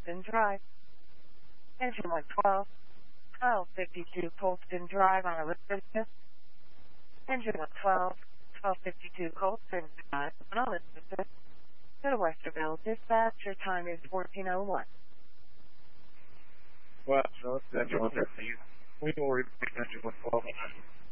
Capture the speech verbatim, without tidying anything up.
Colston Drive. Engine one twelve, twelve fifty-two Colston Drive on Elizabeth. Engine one twelve, twelve fifty-two Colston Drive on Elizabeth. Go to Westerville Dispatch. Your time is fourteen oh one. Well, so that's engine one fifty. We will replace engine one twelve.